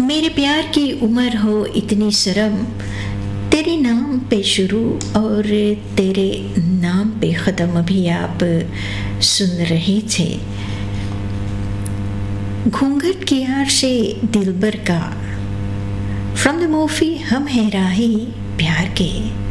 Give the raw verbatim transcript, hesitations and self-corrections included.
मेरे प्यार की उम्र हो इतनी शर्म, तेरे नाम पे शुरू और तेरे नाम पे ख़त्म भी आप सुन रहे थे। घूंघट की आड़ से दिलबर का, फ्रॉम द मूवी हम हैं राही प्यार के।